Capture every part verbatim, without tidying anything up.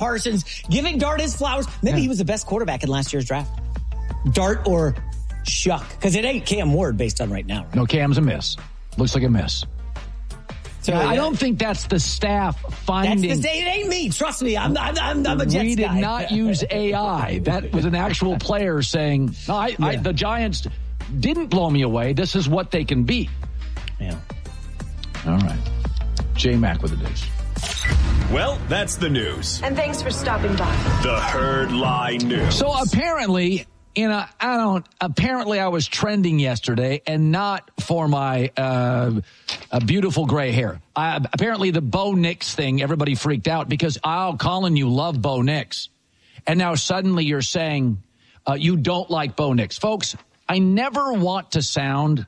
Parsons, giving Dart his flowers. Maybe yeah. he was the best quarterback in last year's draft. Dart or Shuck, because it ain't Cam Ward based on right now. Right? No, Cam's a miss. Looks like a miss. So yeah, I don't think that's the staff finding. That's the, it ain't me. Trust me. I'm I'm, I'm, I'm a Jets We did guy. not use A I. That was an actual player saying, no, I, yeah. I, the Giants didn't blow me away. This is what they can be. Yeah. All right. J-Mac with the news. Well, that's the news. And thanks for stopping by. The Herd Lie News. So apparently... In a, I don't, apparently I was trending yesterday and not for my uh, uh, beautiful gray hair. I, apparently the Bo Nix thing, everybody freaked out because, oh, Colin, you love Bo Nix. And now suddenly you're saying uh, you don't like Bo Nix. Folks, I never want to sound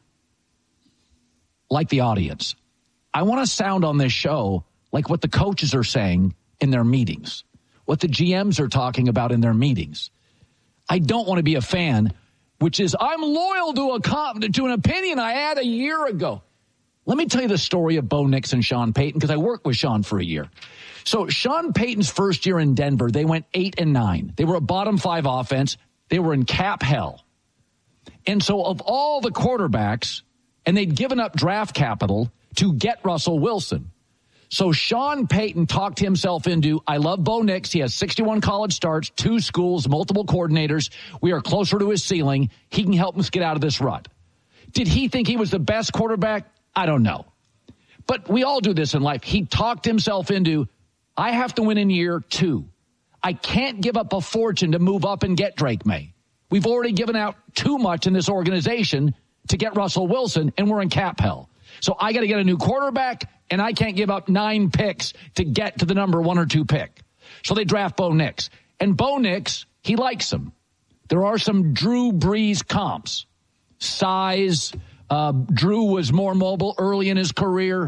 like the audience. I want to sound on this show like what the coaches are saying in their meetings, what the G Ms are talking about in their meetings. I don't want to be a fan, which is I'm loyal to a to an opinion I had a year ago. Let me tell you the story of Bo Nix and Sean Payton, because I worked with Sean for a year. So Sean Payton's first year in Denver, they went eight and nine. They were a bottom five offense. They were in cap hell. And so of all the quarterbacks, and they'd given up draft capital to get Russell Wilson. So Sean Payton talked himself into, I love Bo Nix. He has sixty-one college starts, two schools, multiple coordinators. We are closer to his ceiling. He can help us get out of this rut. Did he think he was the best quarterback? I don't know. But we all do this in life. He talked himself into, I have to win in year two. I can't give up a fortune to move up and get Drake May. We've already given out too much in this organization to get Russell Wilson, and we're in cap hell. So I got to get a new quarterback, and I can't give up nine picks to get to the number one or two pick. So they draft Bo Nix. And Bo Nix, he likes him. There are some Drew Brees comps. Size. Uh, Drew was more mobile early in his career.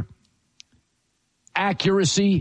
Accuracy.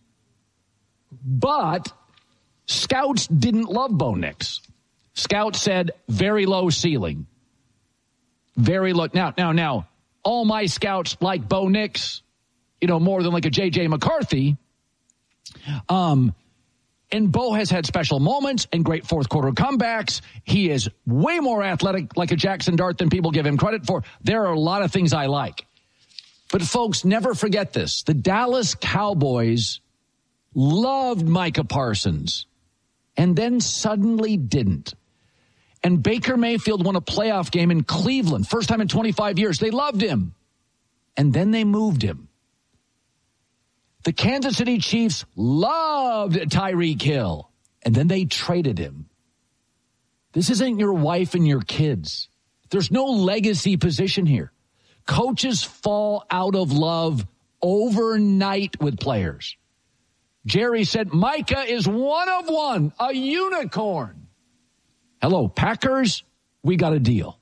But scouts didn't love Bo Nix. Scouts said very low ceiling. Very low. Now, now, now. All my scouts like Bo Nix, you know, more than like a J J McCarthy. Um, and Bo has had special moments and great fourth quarter comebacks. He is way more athletic like a Jackson Dart than people give him credit for. There are a lot of things I like. But folks, never forget this. The Dallas Cowboys loved Micah Parsons and then suddenly didn't. And Baker Mayfield won a playoff game in Cleveland. First time in twenty-five years. They loved him. And then they moved him. The Kansas City Chiefs loved Tyreek Hill. And then they traded him. This isn't your wife and your kids. There's no legacy position here. Coaches fall out of love overnight with players. Jerry said, Micah is one of one, a unicorn. Hello, Packers, we got a deal.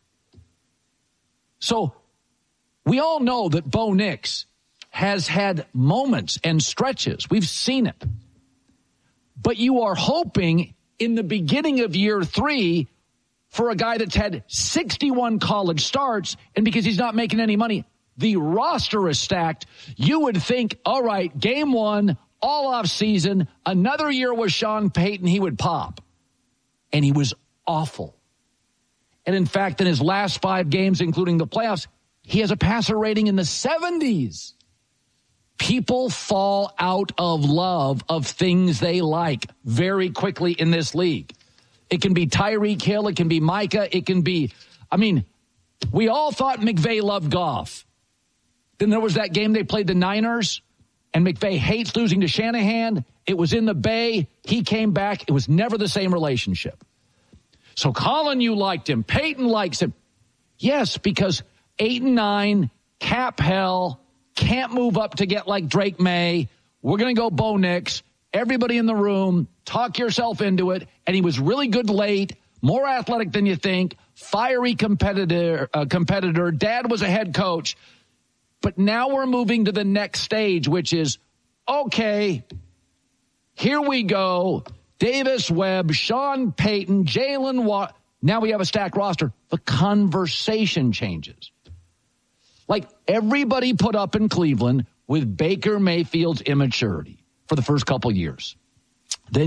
So we all know that Bo Nix has had moments and stretches. We've seen it. But you are hoping in the beginning of year three for a guy that's had sixty-one college starts, and because he's not making any money, the roster is stacked. You would think, all right, game one, all off season, another year with Sean Payton, he would pop. And he was awful. And in fact, in his last five games, including the playoffs, he has a passer rating in the seventies. People fall out of love of things they like very quickly in this league. It can be Tyreek Hill. It can be Micah. It can be, I mean, we all thought McVay loved Goff. Then there was that game they played the Niners, and McVay hates losing to Shanahan. It was in the Bay. He came back. It was never the same relationship. So, Colin, you liked him. Peyton likes him. Yes, because eight and nine, cap hell, can't move up to get like Drake May. We're going to go Bo Nix. Everybody in the room, talk yourself into it. And he was really good late, more athletic than you think, fiery competitor. Uh, competitor. Dad was a head coach. But now we're moving to the next stage, which is, okay, here we go. Davis Webb, Sean Payton, Jalen Watt. Now we have a stacked roster. The conversation changes. Like everybody put up in Cleveland with Baker Mayfield's immaturity for the first couple years. Then